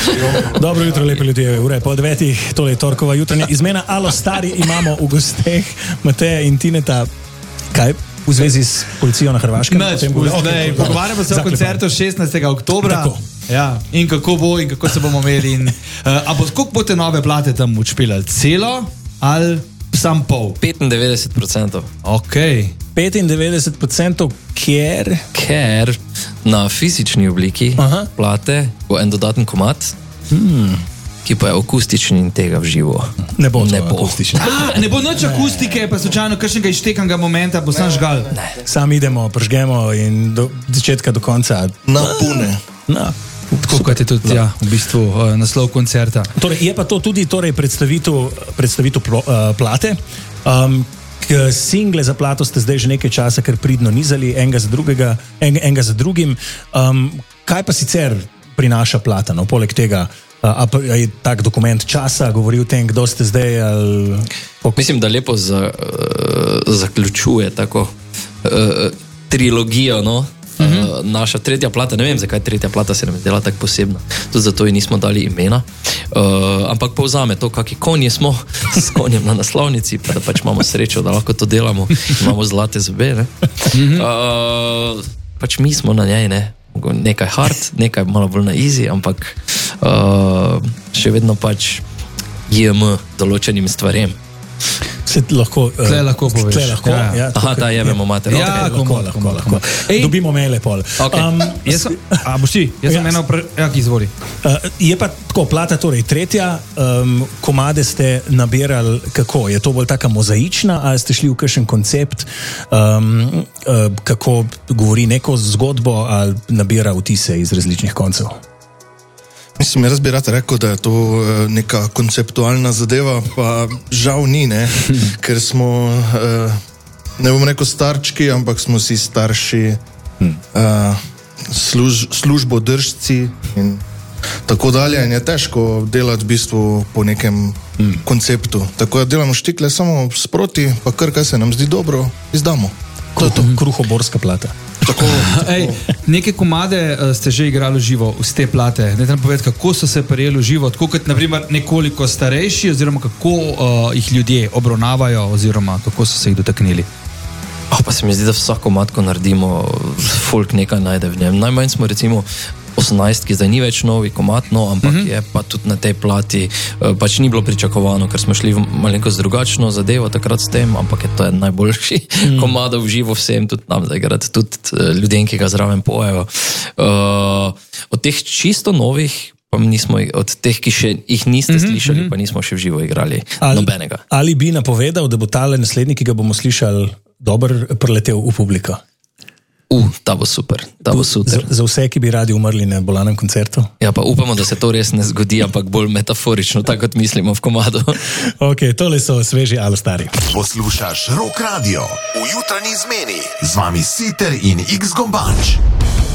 Dobro jutro, lepi ljudje, ure po 9, tole je torkova jutranja izmena. Alo stari, imamo v gosteh Mateja in Tineta. Kaj? V zvezi s policijo na Hrvaškem? Pogovarjamo se o koncertu 16. oktobra. Ja, in kako bo in kako se bomo imeli. A koliko boste nove plate tam učpilali? Celo ali sam pol? 95%. Ok. 95%, Ker na fizični obliki plate bo en dodaten komad, ki pa je akustični in tega v živo. Ne bo akustični. Ne bo noč akustike, pa slučajno kakšnega izštekanega momenta, bo sam žgal. Sam idemo, pržgemo in do začetka do konca. Na pune. Tako kot je tudi v bistvu naslov koncerta. Torej, je pa to tudi predstavitev plate. Single za plato ste zdaj že nekaj časa, ker pridno nizali enega za drugim. Kaj pa sicer prinaša plata? No, poleg tega, je tak dokument časa, govori o tem, kdo ste zdaj? Mislim, da lepo zaključuje tako trilogijo, no? Naša tretja plata, ne vem, zakaj tretja plata se nam je dela tako posebna, tudi zato ji nismo dali imena, ampak povzame to, kakšni konji smo s konjem na naslovnici, pa da pač imamo srečo, da lahko to delamo, imamo zlate zobe, ne? Pač mi smo na njej, ne? Nekaj hard, nekaj malo bolj na easy, ampak še vedno pač jemo določenim stvarem. Se lahko poveš. Aha, da jebemo mater. Ja, lahko. Dobimo maile pol. Boš ti? Jaz sem eno izvoli. Je pa tako, plata torej tretja, komade ste nabirali kako? Je to bolj taka mozaična, ali ste šli v kakšen koncept, kako govori neko zgodbo, ali nabira vtise iz različnih koncev? Mislim, jaz bi rad rekel, da je to neka konceptualna zadeva, pa žal ni, ne? Ker smo, ne bom rekel starčki, ampak smo si starši, službodržci in tako dalje. In je težko delati v bistvu po nekem konceptu. Tako da delamo štikle samo sproti, pa kar kaj se nam zdi dobro, izdamo. To je to kruhoborska plata. Neke komade ste že igrali živo z te plate. Ne treba povedati, kako so se prijeli živo, tako kot naprimer nekoliko starejši, oziroma kako jih ljudje obravnavajo, oziroma kako so se jih dotaknili. Pa se mi zdi, da vsako matko naredimo, folk nekaj najde v njem. Najmanj smo recimo 18, ki zdaj ni več novi komad, no, ampak je pa tudi na tej plati pač ni bilo pričakovano, ker smo šli v malenkost drugačno zadevo takrat s tem, ampak je to en najboljši komad v živo vsem, tudi nam zagrati, tudi ljudem, ki ga zraven pojejo. Od teh čisto novih, pa nismo, od teh, ki še jih niste slišali, pa nismo še v živo igrali nobenega. Ali bi napovedal, da bo tale naslednji, ki ga bomo slišali, dober preletel v publiko? Ta bo super. Za vse, ki bi radi umrli na bolanem koncertu? Ja, pa upamo, da se to res ne zgodi, ampak bolj metaforično, tako kot mislimo v komadu. Ok, tole so sveži Alo stari. Poslušaš Rock Radio v jutranji izmeni. Z vami Siter in X Gombač.